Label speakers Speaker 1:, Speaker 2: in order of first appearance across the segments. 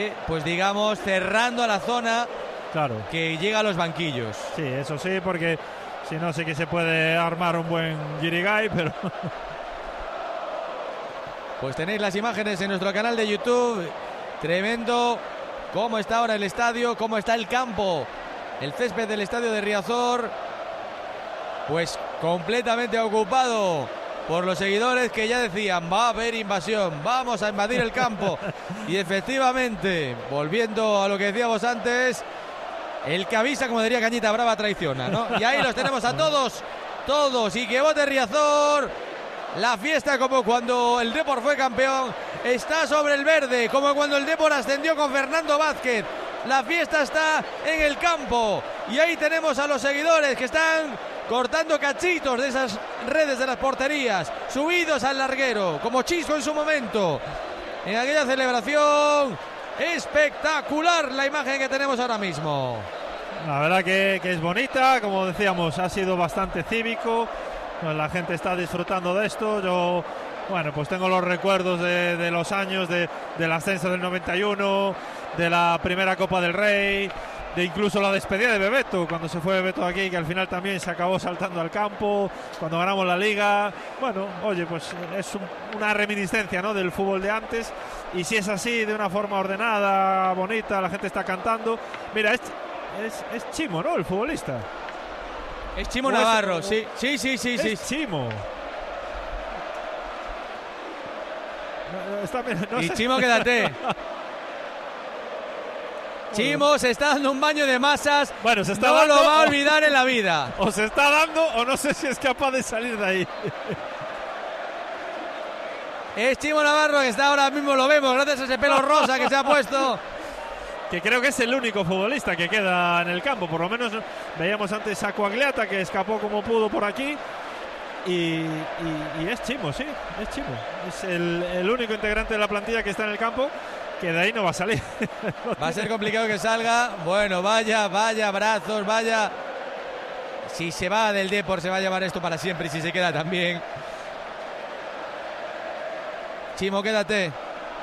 Speaker 1: Pues digamos, cerrando a la zona que llega a los banquillos.
Speaker 2: Sí, eso sí, porque si no sé que se puede armar un buen Guirigay, pero...
Speaker 1: Pues tenéis las imágenes en nuestro canal de YouTube. Tremendo cómo está ahora el estadio, cómo está el campo, el césped del estadio de Riazor, pues completamente ocupado por los seguidores que ya decían, va a haber invasión, vamos a invadir el campo. Y efectivamente, volviendo a lo que decíamos antes, el que avisa, como diría Cañita Brava, traiciona, ¿no? Y ahí los tenemos a todos, y que vote Riazor. La fiesta como cuando el Depor fue campeón está sobre el verde, como cuando el Depor ascendió con Fernando Vázquez. La fiesta está en el campo y ahí tenemos a los seguidores que están cortando cachitos de esas redes de las porterías, subidos al larguero, como Chisco en su momento, en aquella celebración. Espectacular la imagen que tenemos ahora mismo.
Speaker 2: La verdad que es bonita, como decíamos, ha sido bastante cívico. La gente está disfrutando de esto. Yo, bueno, pues tengo los recuerdos de los años del ascenso del 91, de la primera Copa del Rey, de incluso la despedida de Bebeto, cuando se fue Bebeto aquí, que al final también se acabó saltando al campo, cuando ganamos la Liga. Bueno, oye, pues es una reminiscencia, ¿no?, del fútbol de antes. Y si es así, de una forma ordenada, bonita, la gente está cantando. Mira, es Chimo, ¿no?, el futbolista.
Speaker 1: Es Chimo Navarro, sí.
Speaker 2: Es Chimo.
Speaker 1: Y Chimo, quédate. Chimo se está dando un baño de masas.
Speaker 2: Bueno, se está
Speaker 1: no
Speaker 2: dando,
Speaker 1: lo va a olvidar en la vida.
Speaker 2: O se está dando o no sé si es capaz de salir de ahí.
Speaker 1: Es Chimo Navarro que está ahora mismo, lo vemos, gracias a ese pelo rosa que se ha puesto.
Speaker 2: Que creo que es el único futbolista que queda en el campo. Por lo menos veíamos antes a Coagliata, que escapó como pudo por aquí. Y es Chimo, sí, es Chimo. Es el único integrante de la plantilla que está en el campo, que de ahí no va a salir.
Speaker 1: Va a ser complicado que salga. Bueno, vaya brazos, vaya. Si se va del Depor se va a llevar esto para siempre, y si se queda también. Chimo, quédate.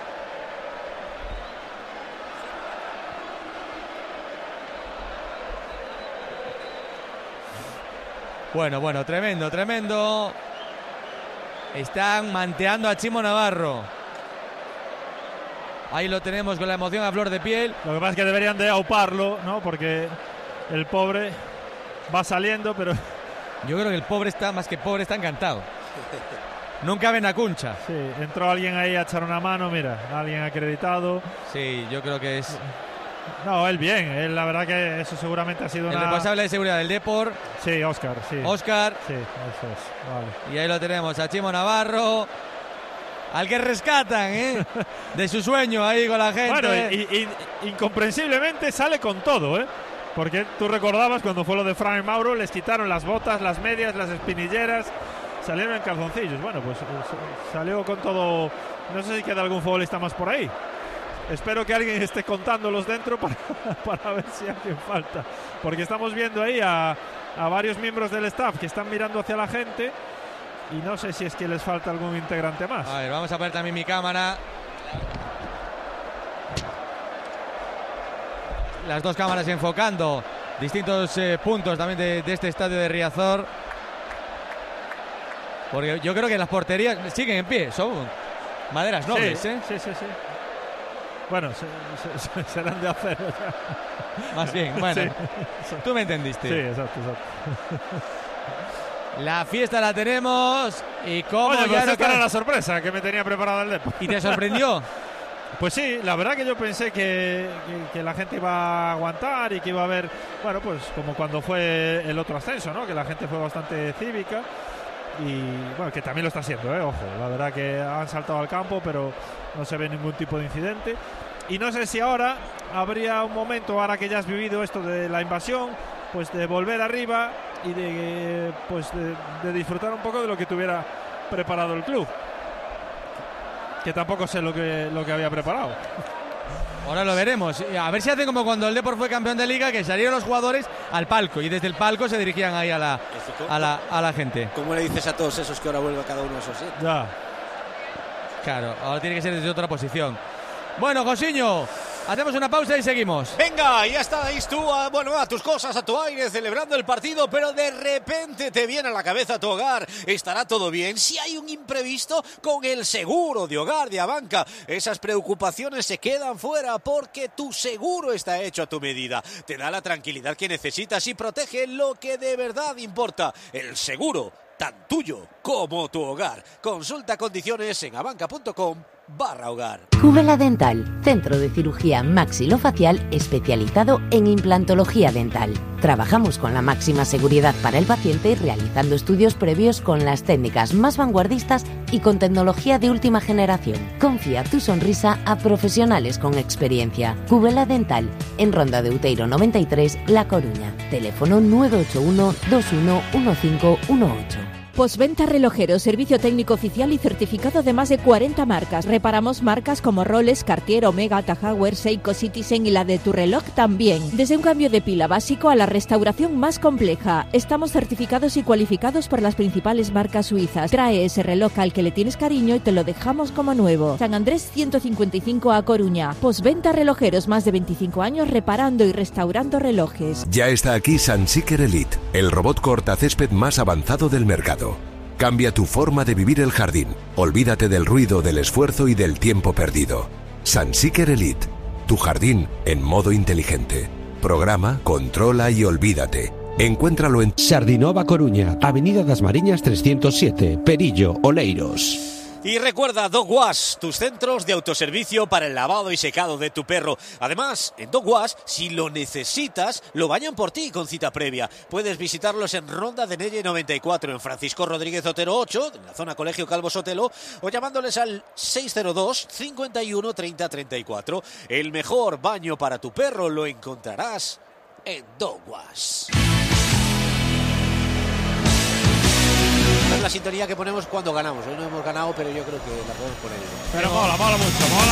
Speaker 1: Bueno, tremendo. Están manteando a Chimo Navarro. Ahí lo tenemos con la emoción a flor de piel.
Speaker 2: Lo que pasa es que deberían de auparlo, ¿no?, porque el pobre va saliendo, pero...
Speaker 1: Yo creo que el pobre está, más que pobre, está encantado. Nunca ven a Cuncha.
Speaker 2: Sí, entró alguien ahí a echar una mano, mira, alguien acreditado.
Speaker 1: Sí, yo creo que es...
Speaker 2: No, él bien, la verdad que eso seguramente ha sido
Speaker 1: el responsable de seguridad del Depor.
Speaker 2: Sí, Óscar, sí.
Speaker 1: Óscar.
Speaker 2: Sí, eso es, vale.
Speaker 1: Y ahí lo tenemos, a Chimo Navarro, al que rescatan, de su sueño ahí con la gente.
Speaker 2: Bueno, y incomprensiblemente sale con todo, porque tú recordabas cuando fue lo de Fran y Mauro, les quitaron las botas, las medias, las espinilleras, salieron en calzoncillos. Bueno, pues salió con todo. No sé si queda algún futbolista más por ahí. Espero que alguien esté contándolos dentro para ver si alguien falta. Porque estamos viendo ahí a varios miembros del staff que están mirando hacia la gente. Y no sé si es que les falta algún integrante más.
Speaker 1: A ver, vamos a poner también mi cámara. Las dos cámaras enfocando distintos puntos también de este estadio de Riazor. Porque yo creo que las porterías siguen en pie. Son maderas nobles,
Speaker 2: Sí. Bueno, serán de acero ya.
Speaker 1: Más bien, bueno,
Speaker 2: sí.
Speaker 1: Tú me entendiste.
Speaker 2: Sí, exacto.
Speaker 1: La fiesta la tenemos y como
Speaker 2: ya
Speaker 1: no
Speaker 2: esta era la sorpresa que me tenía preparada el Depor.
Speaker 1: ¿Y te sorprendió?
Speaker 2: Pues sí, la verdad que yo pensé que la gente iba a aguantar y que iba a haber, bueno, pues como cuando fue el otro ascenso, ¿no?, que la gente fue bastante cívica. Y bueno, que también lo está haciendo, ojo, la verdad que han saltado al campo, pero no se ve ningún tipo de incidente. Y no sé si ahora habría un momento, ahora que ya has vivido esto de la invasión, pues de volver arriba y de disfrutar un poco de lo que tuviera preparado el club, que tampoco sé lo que había preparado.
Speaker 1: Ahora lo veremos. A ver si hace como cuando el Depor fue campeón de Liga, que salieron los jugadores al palco y desde el palco se dirigían ahí a la gente.
Speaker 3: ¿Cómo le dices a todos esos que ahora vuelve a cada uno de esos sitios?
Speaker 2: Ya.
Speaker 1: Claro, ahora tiene que ser desde otra posición. Bueno, Josiño, Hacemos una pausa y seguimos.
Speaker 3: Venga, ya estáis tú, a tus cosas, a tu aire, celebrando el partido, pero de repente te viene a la cabeza tu hogar. ¿Estará todo bien? Si hay un imprevisto, con el seguro de hogar de Abanca, esas preocupaciones se quedan fuera porque tu seguro está hecho a tu medida. Te da la tranquilidad que necesitas y protege lo que de verdad importa. El seguro, tan tuyo como tu hogar. Consulta condiciones en abanca.com/hogar.
Speaker 4: Cubela Dental, centro de cirugía maxilofacial especializado en implantología dental. Trabajamos con la máxima seguridad para el paciente, realizando estudios previos con las técnicas más vanguardistas y con tecnología de última generación. Confía tu sonrisa a profesionales con experiencia. Cubela Dental, en Ronda de Outeiro 93, La Coruña. Teléfono 981 211518.
Speaker 5: Postventa Relojero, servicio técnico oficial y certificado de más de 40 marcas. Reparamos marcas como Rolex, Cartier, Omega, Tahauer, Seiko, Citizen y la de tu reloj también. Desde un cambio de pila básico a la restauración más compleja. Estamos certificados y cualificados por las principales marcas suizas. Trae ese reloj al que le tienes cariño y te lo dejamos como nuevo. San Andrés 155 a Coruña. Postventa Relojeros, más de 25 años reparando y restaurando relojes.
Speaker 6: Ya está aquí Sunseeker Elite, el robot cortacésped más avanzado del mercado. Cambia tu forma de vivir el jardín. Olvídate del ruido, del esfuerzo y del tiempo perdido. Sunseeker Elite, tu jardín en modo inteligente. Programa, controla y olvídate. Encuéntralo en
Speaker 7: Sardinova Coruña, Avenida das Mariñas 307, Perillo, Oleiros.
Speaker 3: Y recuerda Dog Wash, tus centros de autoservicio para el lavado y secado de tu perro. Además, en Dog Wash, si lo necesitas, lo bañan por ti con cita previa. Puedes visitarlos en Ronda de Nelle 94, en Francisco Rodríguez Otero 8, en la zona Colegio Calvo Sotelo, o llamándoles al 602 51 30 34. El mejor baño para tu perro lo encontrarás en Dog Wash. Es la sintonía que ponemos cuando ganamos. Hoy no hemos ganado, pero yo creo que la podemos poner.
Speaker 2: Pero mola mucho, mola.